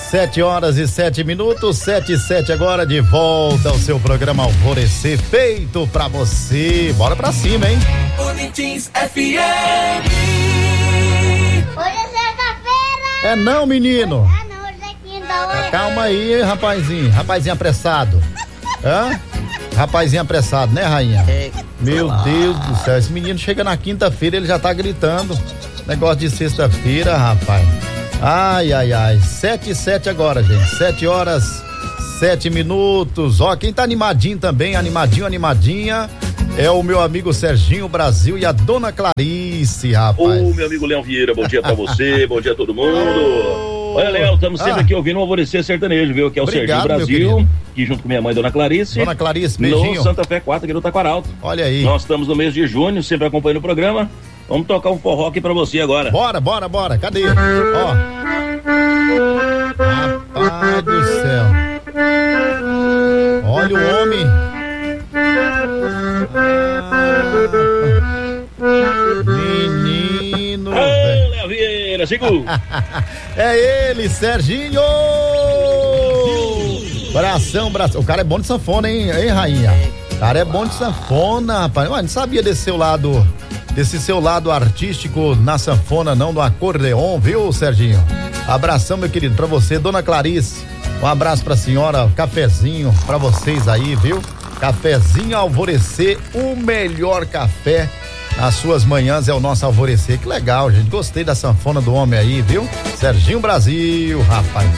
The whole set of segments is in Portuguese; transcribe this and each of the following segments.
7h07, 7h07 agora, de volta ao seu programa Alvorecer, feito pra você. Bora pra cima, hein? Bonitins FM. Hoje é sexta-feira. É não, menino? Ah, não, hoje é quinta. Calma aí, rapazinho. Rapazinho apressado. Hã? Rapazinho apressado, né, rainha? Meu Deus do céu, esse menino chega na quinta-feira, ele já tá gritando. Negócio de sexta-feira, rapaz. Ai, 7h07 agora, gente. 7h07. Ó, quem tá animadinho também, animadinha, é o meu amigo Serginho Brasil e a dona Clarice, rapaz. Ô, meu amigo Leão Vieira, bom dia pra você, bom dia a todo mundo. Olha, Léo, estamos sempre aqui ouvindo o Alvorecer Sertanejo, viu? Que é o Obrigado, Serginho Brasil, que junto com minha mãe, dona Clarice. Dona Clarice, beijinho. No Santa Fé 4, aqui no Taquaralto. Olha aí. Nós estamos no mês de junho, sempre acompanhando o programa. Vamos tocar um forró aqui pra você agora. Bora. Cadê? Ó. Rapaz do céu. Olha o homem. Menino. Ô, Léo Vieira, segura. É ele, Serginho. Bração. O cara é bom de sanfona, hein, rainha? O cara é bom de sanfona, rapaz. Ué, não sabia desse seu lado artístico na sanfona, não, do acordeon, viu, Serginho? Abração, meu querido, pra você, dona Clarice. Um abraço pra senhora, cafezinho pra vocês aí, viu? Cafezinho Alvorecer, o melhor café nas suas manhãs é o nosso Alvorecer. Que legal, gente. Gostei da sanfona do homem aí, viu? Serginho Brasil, rapaz.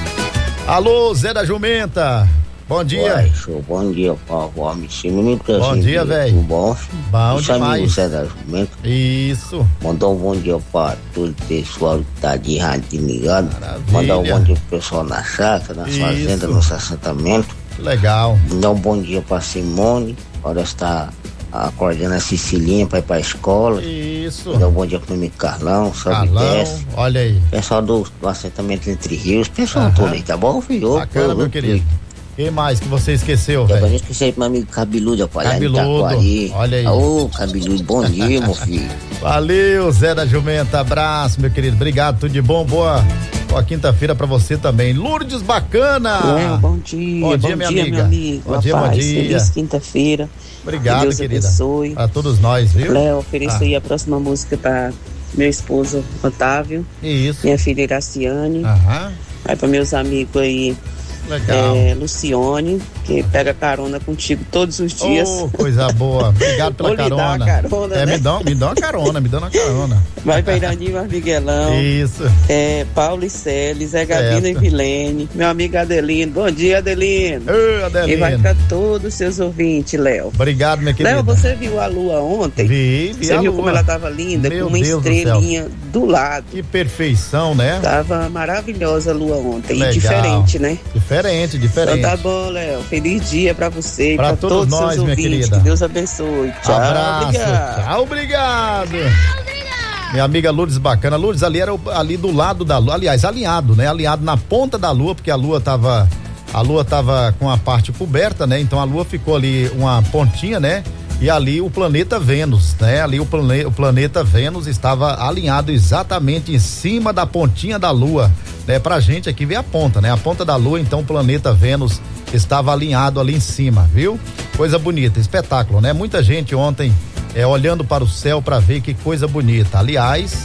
Alô, Zé da Jumenta. Bom dia. Uai, show. Bom dia, homem. Bom dia, velho. Tudo bom? Bom demais. Amigo Zé da Jumenta. Isso. Mandar um bom dia para todo o pessoal que tá de rádio ligado. Maravilha. Mandar um bom dia pro pessoal na chácara, nas fazendas, nos assentamentos. Legal. Mandar um bom dia pra Simone. Agora está acordando a Cecilinha pra ir pra escola. Isso. Mandar um bom dia pro meu amigo Carlão, Carlão, olha aí. Pessoal do assentamento Entre Rios. Pessoal todo aí, tá bom, filho? Bacana, meu querido. Quem mais que você esqueceu, velho? Eu esqueci pro meu amigo Cabeludo, Cabeludo, olha aí. Ô, Cabeludo, bom dia, meu filho. Valeu, Zé da Jumenta, abraço, meu querido, obrigado, tudo de bom, boa quinta-feira pra você também. Lourdes Bacana! Bom dia, minha amiga. Meu amigo. Bom dia. Feliz quinta-feira. Obrigado, Deus querida. abençoe. A todos nós, viu? Léo, ofereço aí a próxima música pra meu esposo Otávio. Isso. Minha filha Iraciane. Aham. Aí pra meus amigos aí. Legal. Lucione, que pega carona contigo todos os dias. Coisa boa. Obrigado pela carona. Lhe dá uma carona, né? me dá uma carona. Vai pra Irani Miguelão. Isso. Paulo e Célia, Zé Gabino e Vilene. Meu amigo Adelino. Bom dia, Adelino. Ô, Adelino. E vai pra todos os seus ouvintes, Léo. Obrigado, minha querida. Léo, você viu a lua ontem? Vi Você viu como ela tava linda? Meu com uma Deus estrelinha do lado. Que perfeição, né? Tava maravilhosa a lua ontem. Legal. E diferente, né? Diferente. Então tá bom, Léo. Feliz dia pra você e pra todos nós, seus minha ouvintes. querida. Que Deus abençoe. Tchau. Abraço. Obrigado. Tchau, obrigado. Minha amiga Lourdes Bacana. Lourdes ali era ali do lado da lua. Aliás, alinhado, né? Alinhado na ponta da lua, porque a lua tava com a parte coberta, né? Então a lua ficou ali uma pontinha, né? E ali o planeta Vênus, né? Ali o planeta Vênus estava alinhado exatamente em cima da pontinha da lua, né? Pra gente aqui ver a ponta, né? A ponta da lua, então o planeta Vênus estava alinhado ali em cima, viu? Coisa bonita, espetáculo, né? Muita gente ontem olhando para o céu para ver que coisa bonita. Aliás,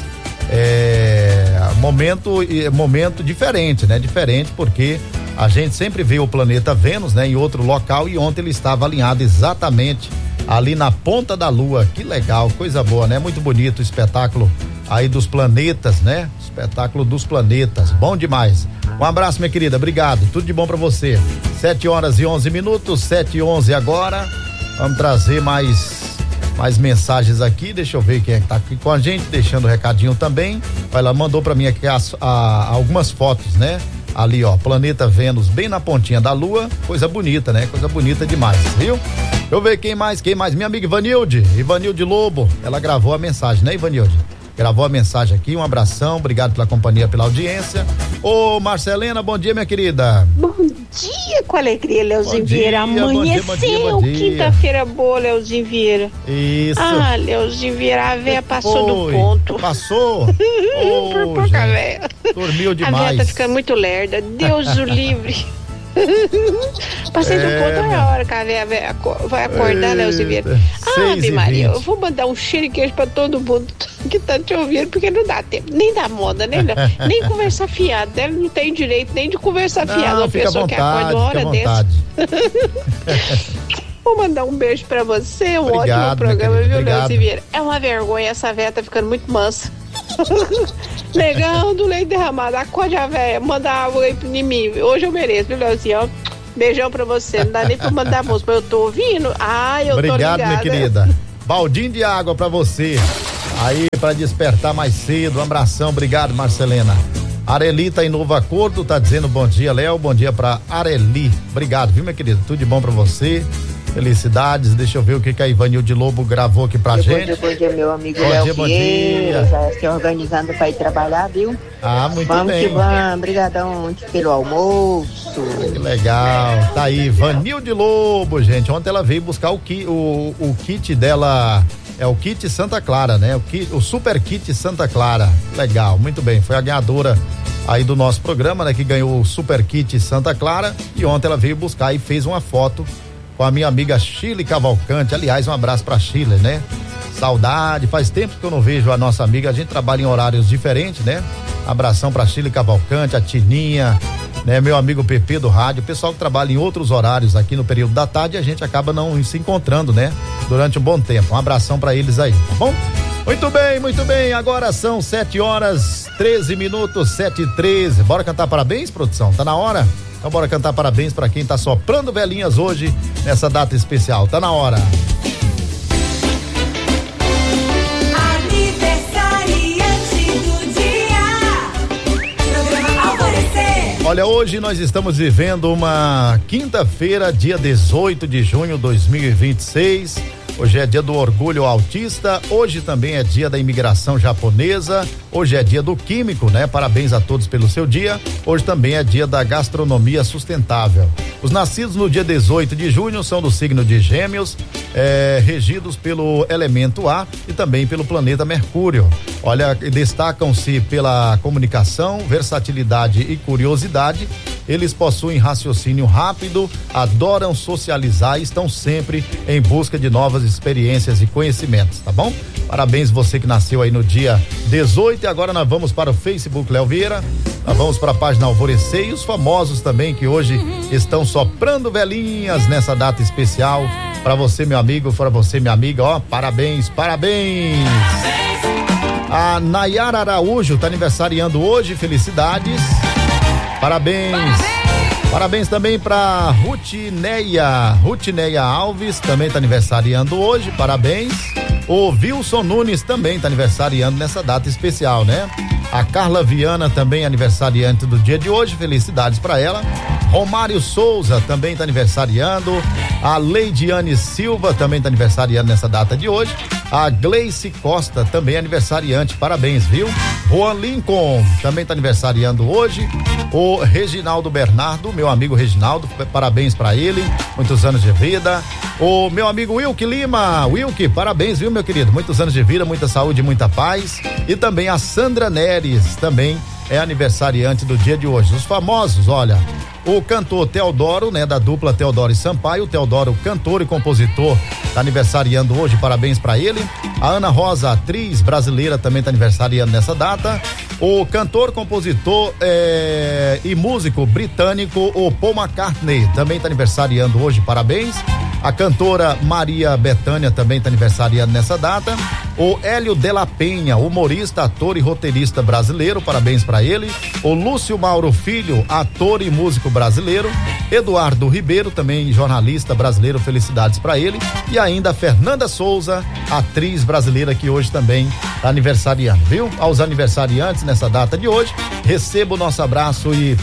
momento diferente, né? Diferente porque a gente sempre vê o planeta Vênus, né? Em outro local, e ontem ele estava alinhado exatamente ali na ponta da lua. Que legal, coisa boa, né? Muito bonito o espetáculo aí dos planetas, né? Espetáculo dos planetas, bom demais. Um abraço, minha querida, obrigado, tudo de bom pra você. 7h11, 7h11 agora. Vamos trazer mais mensagens aqui. Deixa eu ver quem é que tá aqui com a gente, deixando o recadinho também. Ela mandou pra mim aqui algumas fotos, né? Ali, ó, planeta Vênus bem na pontinha da lua, coisa bonita, né? Coisa bonita demais, viu? Deixa eu ver quem mais? Minha amiga Ivanilde Lobo, ela gravou a mensagem, né, Ivanilde? Gravou a mensagem aqui, um abração, obrigado pela companhia, pela audiência. Ô, Marcelena, bom dia, minha querida. Bom dia, com alegria, Leozinho Vieira. Amanheceu, quinta-feira boa, Leozinho Vieira. Isso. Leozinho Vieira, a véia passou do ponto. Passou? Por pouca véia. Dormiu demais. A véia tá ficando muito lerda. Deus o livre. Passei do ponto, é a hora que a véia vai acordar, né, Osiveira? Ave Maria, eu vou mandar um cheiro e queijo pra todo mundo que tá te ouvindo, porque não dá tempo, nem da moda, nem conversar fiado, né? Não tem direito nem de conversar fiado, uma pessoa que acorda uma hora dessa. Vou mandar um beijo pra você, um ótimo programa, viu, Leozinho Vieira? É uma vergonha, essa véia tá ficando muito mansa. Negão do leite derramado, acorde a véia, manda água aí em mim. Hoje eu mereço, viu, Leozinho? Beijão pra você, não dá nem pra mandar música, mas eu tô ouvindo. Eu Obrigado, tô ligada. minha querida. Baldinho de água pra você. Aí, pra despertar mais cedo. Um abração, obrigado, Marcelena. Areli tá em Novo Acordo, tá dizendo bom dia, Léo. Bom dia pra Areli. Obrigado, viu, minha querida? Tudo de bom pra você. Felicidades, deixa eu ver o que a Ivanilde Lobo gravou aqui pra gente. Bom dia, meu amigo Léo Vieira, já se organizando pra ir trabalhar, viu? Muito vamos bem. Vamos, brigadão pelo almoço. Que legal, tá aí, Ivanilde Lobo, gente, ontem ela veio buscar o kit dela, é o kit Santa Clara, né? O super kit Santa Clara, legal, muito bem, foi a ganhadora aí do nosso programa, né? Que ganhou o super kit Santa Clara e ontem ela veio buscar e fez uma foto com a minha amiga Chile Cavalcante. Aliás, um abraço pra Chile, né? Saudade, faz tempo que eu não vejo a nossa amiga, a gente trabalha em horários diferentes, né? Abração pra Chile Cavalcante, a Tininha, né? Meu amigo Pepe do rádio, o pessoal que trabalha em outros horários aqui no período da tarde, a gente acaba não se encontrando, né? Durante um bom tempo, um abração pra eles aí, tá bom? Muito bem, agora são 7h13, 7h13, bora cantar parabéns, produção? Tá na hora? Então bora cantar parabéns para quem tá soprando velhinhas hoje, nessa data especial. Tá na hora. Aniversariante do dia. Programa Alvorecer. Olha, hoje nós estamos vivendo uma quinta-feira, dia 18 de junho de 2026. Hoje é dia do orgulho autista, hoje também é dia da imigração japonesa, hoje é dia do químico, né? Parabéns a todos pelo seu dia. Hoje também é dia da gastronomia sustentável. Os nascidos no dia 18 de junho são do signo de Gêmeos, regidos pelo elemento ar e também pelo planeta Mercúrio. Olha, destacam-se pela comunicação, versatilidade e curiosidade. Eles possuem raciocínio rápido, adoram socializar e estão sempre em busca de novas experiências e conhecimentos, tá bom? Parabéns você que nasceu aí no dia 18 e agora nós vamos para o Facebook Léo Vieira, nós vamos para a página Alvorecer e os famosos também que hoje estão soprando velhinhas nessa data especial. Para você, meu amigo, para você, minha amiga, ó, parabéns. A Nayara Araújo tá aniversariando hoje, felicidades. Parabéns também para Rutineia Alves, também tá aniversariando hoje, parabéns. O Wilson Nunes também tá aniversariando nessa data especial, né? A Carla Viana também aniversariante do dia de hoje, felicidades para ela. Romário Souza também tá aniversariando. A Leidiane Silva também tá aniversariando nessa data de hoje. A Gleice Costa também aniversariante, parabéns, viu? Juan Lincoln também tá aniversariando hoje. O Reginaldo Bernardo, meu amigo Reginaldo, parabéns para ele, muitos anos de vida. O meu amigo Wilke Lima, Wilke, parabéns, viu, meu querido? Muitos anos de vida, muita saúde, muita paz. E também a Sandra Neres, também é aniversariante do dia de hoje. Os famosos, olha, o cantor Teodoro, né, da dupla Teodoro e Sampaio, o Teodoro, cantor e compositor, tá aniversariando hoje, parabéns para ele. A Ana Rosa, atriz brasileira, também tá aniversariando nessa data. O cantor, compositor e músico britânico, o Paul McCartney, também tá aniversariando hoje, parabéns. A cantora Maria Bethânia também tá aniversariando nessa data. O Hélio Della Penha, humorista, ator e roteirista brasileiro, parabéns para ele. O Lúcio Mauro Filho, ator e músico brasileiro. Eduardo Ribeiro, também jornalista brasileiro, felicidades para ele. E ainda a Fernanda Souza, atriz brasileira que hoje também tá aniversariando, viu? Aos aniversariantes nessa data de hoje, receba o nosso abraço e